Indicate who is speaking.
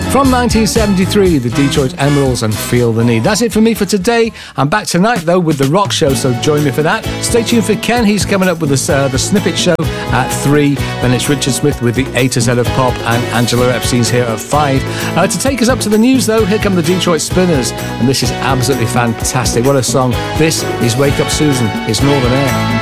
Speaker 1: From 1973, the Detroit Emeralds and Feel the Need. That's it for me for today. I'm back tonight, though, with The Rock Show, so join me for that. Stay tuned for Ken. He's coming up with the Snippet Show at 3. Then it's Richard Smith with the A to Z of Pop, and Angela Epstein's here at 5. To take us up to the news, though, here come the Detroit Spinners, and this is absolutely fantastic. What a song. This is Wake Up Susan. It's Northern Air.